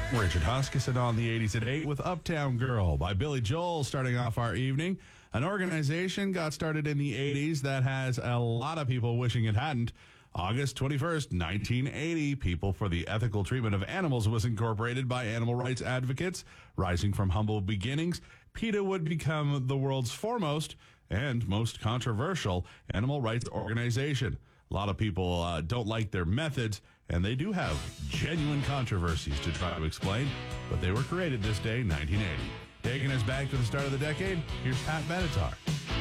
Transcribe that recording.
Richard Huskisson on the 80s at 8 with Uptown Girl by Billy Joel starting off our evening. An organization got started in the 80s that has a lot of people wishing it hadn't. August 21st, 1980, People for the Ethical Treatment of Animals was incorporated by animal rights advocates. Rising from humble beginnings, PETA would become the world's foremost and most controversial animal rights organization. A lot of people don't like their methods, and they do have genuine controversies to try to explain, but they were created this day, 1980. Taking us back to the start of the decade, here's Pat Benatar.